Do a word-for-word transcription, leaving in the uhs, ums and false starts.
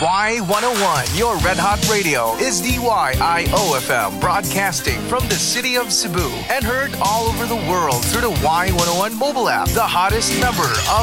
Y one oh one, your Red Hot Radio, is D Y I O F M, broadcasting from the city of Cebu and heard all over the world through the Y one oh one mobile app, the hottest number of